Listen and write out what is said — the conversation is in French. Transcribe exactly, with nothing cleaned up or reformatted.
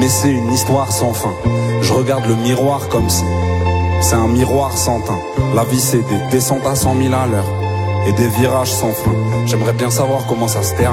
mais c'est une histoire sans fin. Je regarde le miroir comme si c'est un miroir sans teint. La vie c'est des descentes à cent mille à l'heure et des virages sans fin. J'aimerais bien savoir comment ça se termine.